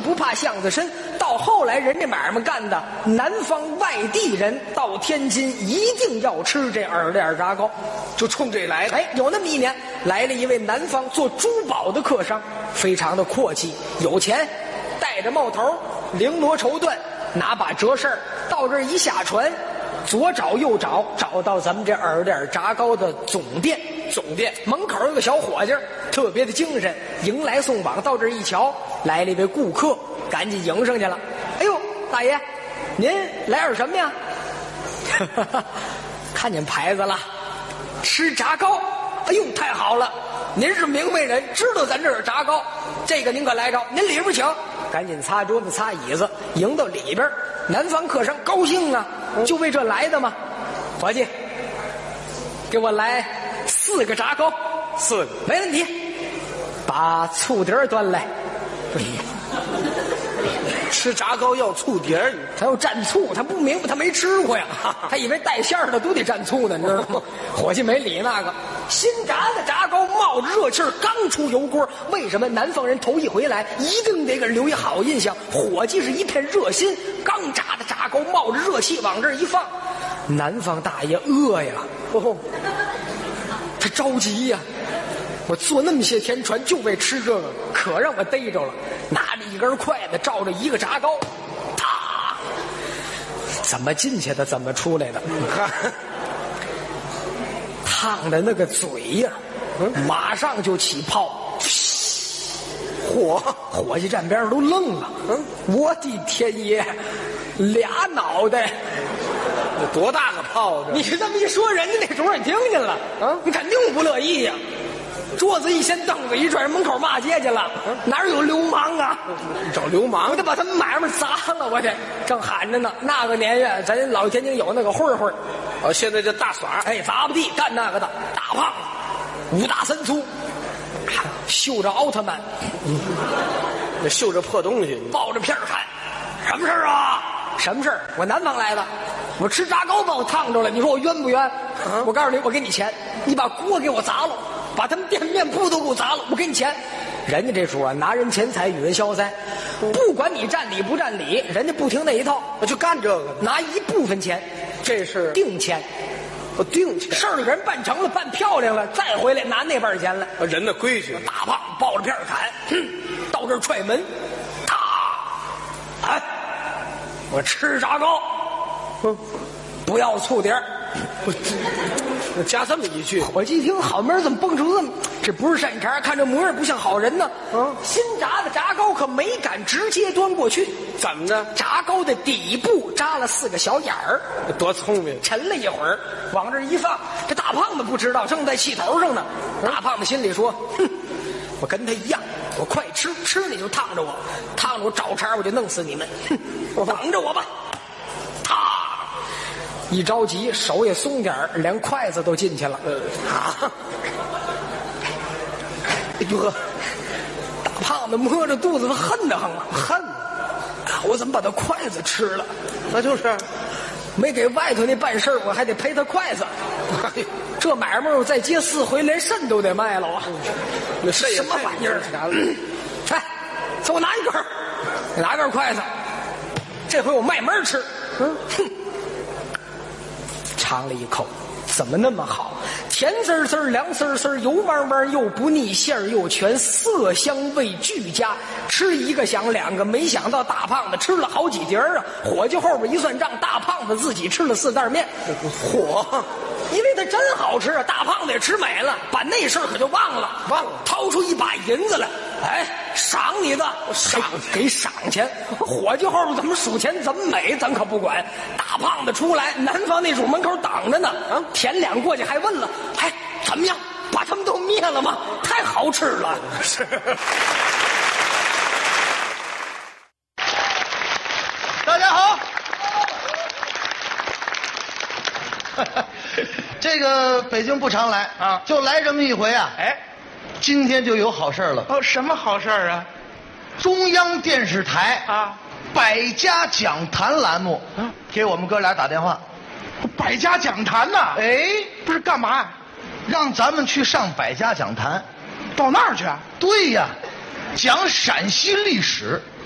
不怕巷子深。到后来人家买卖干的，南方外地人到天津一定要吃这耳链炸糕， 就冲这来的。 哎，有那么一年来了一位南方做珠宝的客商，非常的阔气，有钱，戴着帽头，绫罗绸缎，拿把折扇，到这儿一下船，左找右找，找到咱们这耳链炸糕的总店。 总店门口有个小伙计，特别的精神，迎来送往。到这儿一瞧，来了一位顾客，赶紧迎上去了。哎呦，大爷，您来点什么呀？看见牌子了，吃炸糕。哎呦，太好了，您是明白人，知道咱这儿炸糕，这个您可来着。您里边请，赶紧擦桌子擦椅子，迎到里边。南方客商高兴啊，就为这来的嘛。伙计，给我来4个炸糕 ，4个没问题。把醋碟端来。 吃炸糕要醋碟儿， 他要蘸醋，他不明白，他没吃过呀，他以为带馅儿的都得蘸醋呢，你知道吗？伙计没理那个，新炸的炸糕冒着热气儿刚出油锅。为什么南方人头一回来，一定得给人留一好印象？伙计是一片热心，刚炸的炸糕冒着热气往这儿一放，南方大爷饿呀，他着急呀。我坐那么些天船就为吃这个，可让我逮着了。拿着一根筷子，照着一个炸糕，啪！怎么进去的，怎么出来的？烫的那个嘴呀，马上就起泡。伙计站边上都愣了。我的天爷，2脑袋！ 多大个泡子？ 你这么一说，人家那主人听见了啊，你肯定不乐意呀。桌子一掀，凳子一拽，门口骂街去了。哪有流氓啊？ 找流氓！ 我得把他们买卖砸了！我这正喊着呢。那个年月，咱老天津有那个混混， 现在叫大耍。 哎，砸不地干那个的，大胖子，5大3粗，绣着奥特曼， 那绣着破东西， 抱着片喊：“什么事儿啊？什么事儿？我南方来的，我吃炸糕把我烫着了，你说我冤不冤？我告诉你，我给你钱，你把锅给我砸了。”把他们店面铺都给我砸了，我给你钱。人家这主啊，拿人钱财与人消灾，不管你占理不占理，人家不听那一套， 就干这个， 拿一部分钱， 这是定钱。 定钱， 事儿人办成了，办漂亮了，再回来拿那半钱来。 人的规矩。 大胖抱着片砍，到这儿踹门，哎，我吃炸糕，不要醋碟儿。 加这么一句， 伙计一听，好门怎么蹦出这不是善茬，看这模样不像好人呢。新炸的炸糕可没敢直接端过去， 怎么着？ 炸糕的底部扎了4个小眼儿， 多聪明！ 沉了一会儿，往这一放，这大胖子不知道，正在气头上呢。大胖子心里说：“哼，我跟他一样，我快吃，吃你就烫着我，烫着我找茬我就弄死你们，哼，等着我吧。”一着急，手也松点儿，连筷子都进去了。哎呦呵，大胖子摸着肚子，他恨得很啊，恨！我怎么把他筷子吃了？ 那就是没给外头那办事，我还得赔他筷子。这买卖我再接4回，连肾都得卖了啊！ 那肾什么玩意儿？哎，给我拿一根，拿根筷子，这回我卖门吃。哼！尝了一口，怎么那么好？甜丝丝，凉丝丝，油汪汪，又不腻，馅儿又全，色香味俱佳。吃一个想2个，没想到大胖子吃了好几碟啊！伙计后边一算账，大胖子自己吃了4袋面。嚯！因为它真好吃啊，大胖子也吃美了，把那事儿可就忘了，掏出一把银子来，哎，赏你的，赏给赏钱。伙计后边怎么数钱怎么美，咱可不管。大胖子出来，南方那主门口等着呢，田2过去还问了，哎，怎么样？把他们都灭了吗？太好吃了。是。 大家好。这个北京不常来啊，就来这么一回啊。 哎， 今天就有好事了。 哦，什么好事啊？ 中央电视台啊， 百家讲坛栏目啊，给我们哥俩打电话。 百家讲坛呐？ 哎， 不是干嘛呀？ 让咱们去上百家讲坛。 到那儿去啊？ 对呀，讲陕西历史。